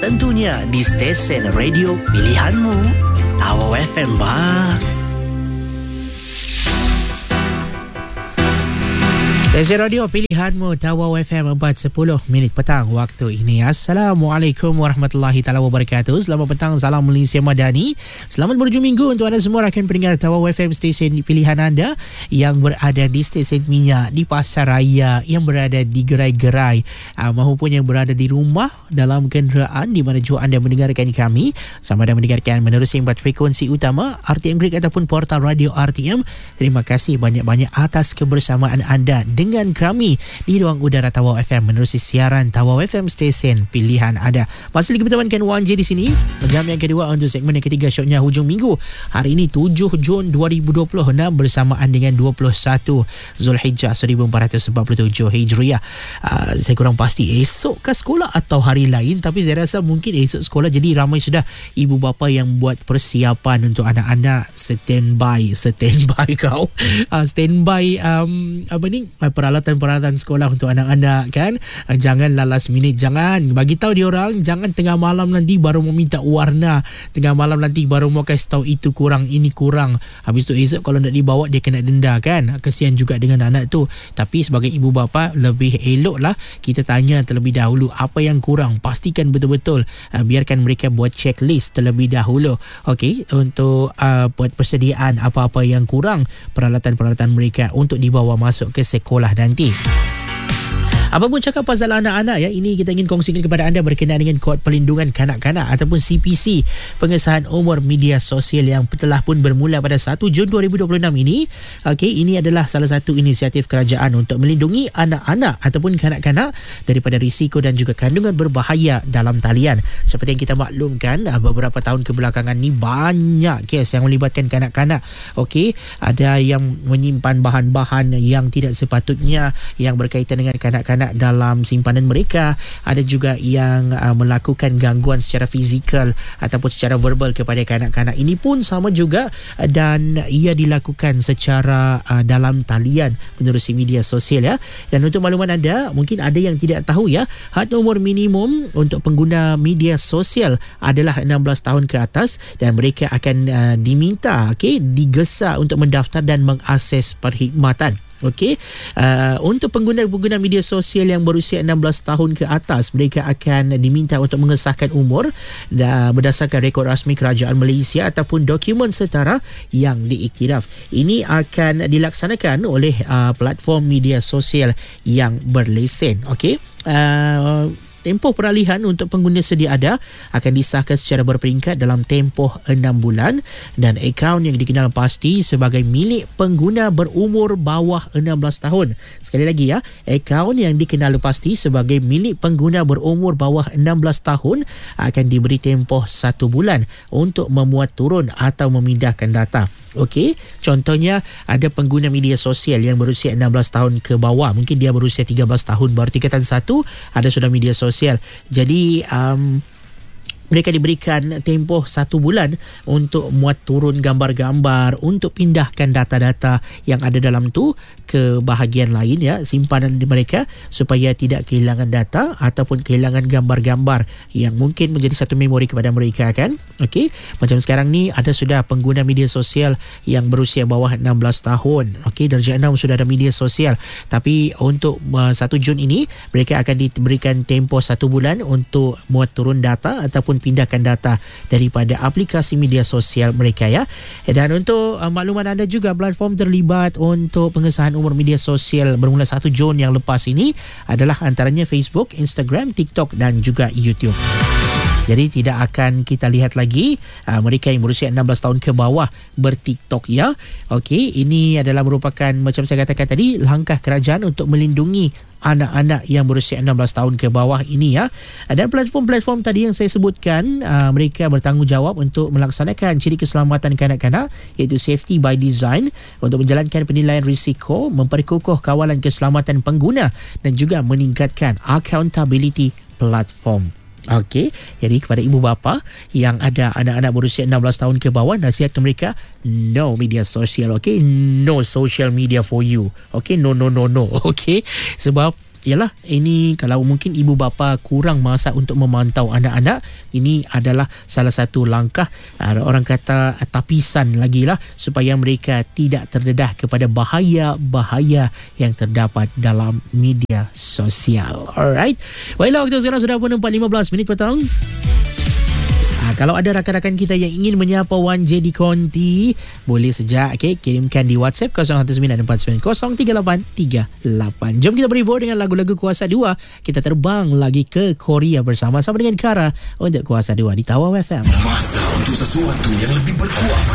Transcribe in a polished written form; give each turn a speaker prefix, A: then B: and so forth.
A: Tentunya di stesen radio pilihanmu, Tawau FM bah. Stesen radio pilihanmu, Tawau FM 4:10 minit petang waktu ini. Assalamualaikum warahmatullahi taala wabarakatuh. Selamat petang, salam Malaysia Madani. Selamat berhujung minggu untuk anda semua rakan pendengar Tawau FM, stesen pilihan anda yang berada di stesen minyak, di pasar raya, yang berada di gerai-gerai, maupun yang berada di rumah dalam kenderaan di mana jua anda mendengarkan kami. Sama ada mendengarkan menerusi 4 frekuensi utama RTM Greek ataupun portal radio RTM. Terima kasih banyak-banyak atas kebersamaan anda dengan kami di ruang udara Tawau FM menerusi siaran Tawau FM, stesen pilihan anda. Masih lagi bertemankan Wan J di sini. Jam yang kedua untuk segmen yang ketiga, shotnya hujung minggu. Hari ini 7 Jun 2026 bersamaan dengan 21 Zulhijjah 1447 Hijriah. Saya kurang pasti esok ke sekolah atau hari lain, tapi saya rasa mungkin esok sekolah. Jadi ramai sudah ibu bapa yang buat persiapan untuk anak-anak standby kau. Standby peralatan-peralatan sekolah untuk anak-anak kan. Janganlah last minute, jangan bagi tahu dia orang, jangan tengah malam nanti baru mau minta warna, tengah malam nanti baru mau kasih tahu itu kurang, ini kurang. Habis tu esok kalau nak dibawa dia kena denda kan. Kesian juga dengan anak tu. Tapi sebagai ibu bapa lebih eloklah kita tanya terlebih dahulu apa yang kurang. Pastikan betul-betul biarkan mereka buat checklist terlebih dahulu. Okey, untuk buat persediaan apa-apa yang kurang peralatan-peralatan mereka untuk dibawa masuk ke sekolah nanti. Apa pun cakap pasal anak-anak ya, ini kita ingin kongsikan kepada anda berkenaan dengan Kod Perlindungan Kanak-Kanak ataupun CPC, pengesahan umur media sosial yang telah pun bermula pada 1 Jun 2026 ini. Okey, ini adalah salah satu inisiatif kerajaan untuk melindungi anak-anak ataupun kanak-kanak daripada risiko dan juga kandungan berbahaya dalam talian. Seperti yang kita maklumkan, beberapa tahun kebelakangan ni banyak kes yang melibatkan kanak-kanak. Okey, ada yang menyimpan bahan-bahan yang tidak sepatutnya yang berkaitan dengan kanak-kanak dalam simpanan mereka. Ada juga yang melakukan gangguan secara fizikal ataupun secara verbal kepada kanak-kanak. Ini pun sama juga dan ia dilakukan secara dalam talian menerusi media sosial ya. Dan untuk makluman anda, mungkin ada yang tidak tahu ya, had umur minimum untuk pengguna media sosial adalah 16 tahun ke atas dan mereka akan diminta digesa untuk mendaftar dan mengakses perkhidmatan. Okey, untuk pengguna-pengguna media sosial yang berusia 16 tahun ke atas, mereka akan diminta untuk mengesahkan umur berdasarkan rekod rasmi kerajaan Malaysia ataupun dokumen setara yang diiktiraf. Ini akan dilaksanakan oleh platform media sosial yang berlesen. Okey, tempoh peralihan untuk pengguna sedia ada akan disahkan secara berperingkat dalam tempoh 6 bulan dan akaun yang dikenal pasti sebagai milik pengguna berumur bawah 16 tahun. Sekali lagi ya, akaun yang dikenal pasti sebagai milik pengguna berumur bawah 16 tahun akan diberi tempoh 1 bulan untuk memuat turun atau memindahkan data. Okey, contohnya ada pengguna media sosial yang berusia 16 tahun ke bawah, mungkin dia berusia 13 tahun baru tingkatan 1 ada sudah media sosial. Jadi mereka diberikan tempoh 1 bulan untuk muat turun gambar-gambar, untuk pindahkan data-data yang ada dalam tu ke bahagian lain ya, simpanan mereka, supaya tidak kehilangan data ataupun kehilangan gambar-gambar yang mungkin menjadi satu memori kepada mereka kan. Okey, macam sekarang ni ada sudah pengguna media sosial yang berusia bawah 16 tahun. Okey, darjah 6 sudah ada media sosial. Tapi untuk 1 Jun ini mereka akan diberikan tempoh 1 bulan untuk muat turun data ataupun pindahkan data daripada aplikasi media sosial mereka ya. Dan untuk makluman anda juga, platform terlibat untuk pengesahan umur media sosial bermula 1 Jun yang lepas ini adalah antaranya Facebook, Instagram, TikTok dan juga YouTube. Jadi tidak akan kita lihat lagi mereka yang berusia 16 tahun ke bawah berTikTok ya. Okey, ini adalah merupakan macam saya katakan tadi, langkah kerajaan untuk melindungi anak-anak yang berusia 16 tahun ke bawah ini ya. Dan platform-platform tadi yang saya sebutkan, mereka bertanggungjawab untuk melaksanakan ciri keselamatan kanak-kanak iaitu safety by design untuk menjalankan penilaian risiko, memperkukuh kawalan keselamatan pengguna dan juga meningkatkan accountability platform. Okey, jadi kepada ibu bapa yang ada anak-anak berusia 16 tahun ke bawah, nasihat ke mereka, no media sosial, okey? No social media for you. Okey, no. Okey, sebab Yalah, ini kalau mungkin ibu bapa kurang masa untuk memantau anak-anak, ini adalah salah satu langkah, orang kata tapisan lagi lah, supaya mereka tidak terdedah kepada bahaya-bahaya yang terdapat dalam media sosial. Alright. Baiklah, waktu sekarang sudah pun 4.15 minit petang. Kalau ada rakan-rakan kita yang ingin menyapa Wan J di Konti, boleh sejak kirimkan di WhatsApp 0194903838. Jom kita berhibur dengan lagu-lagu Kuasa 2. Kita terbang lagi ke Korea bersama-sama dengan Kara untuk Kuasa 2 di Tawau FM.
B: Masa untuk sesuatu yang lebih berkuasa.